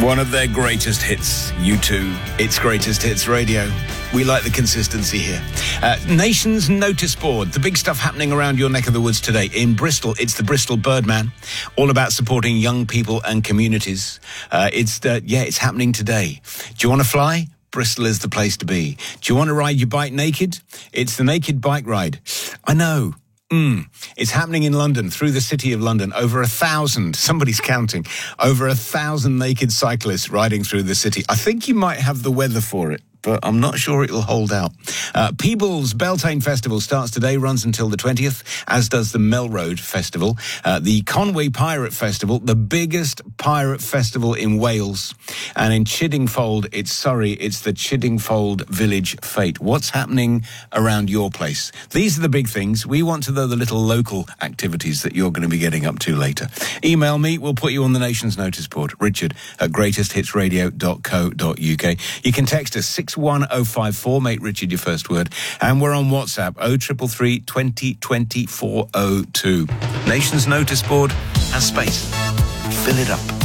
One of their greatest hits, U2. It's Greatest Hits Radio. We like the consistency here. Nations Notice Board, the big stuff happening around your neck of the woods today. In Bristol, it's the Bristol Birdman, all about supporting young people and communities. It's happening today. Do you want to fly? Bristol is the place to be. Do you want to ride your bike naked? It's the Naked Bike Ride. I know. It's happening in London, through the city of London. Over 1,000, somebody's counting, over 1,000 naked cyclists riding through the city. I think you might have the weather for it, but I'm not sure it'll hold out. Peebles Beltane Festival starts today, runs until the 20th, as does the Melroad Festival. The Conway Pirate Festival, the biggest pirate festival in Wales. And in Chiddingfold, it's Surrey, it's the Chiddingfold Village Fete. What's happening around your place? These are the big things. We want to know the little local activities that you're going to be getting up to later. Email me, we'll put you on the Nation's Notice Board. Richard@greatesthitsradio.co.uk. You can text us 61054, make Richard your first word. And we're on WhatsApp, 0333 20 20 402. Nation's Notice Board has space. Fill it up.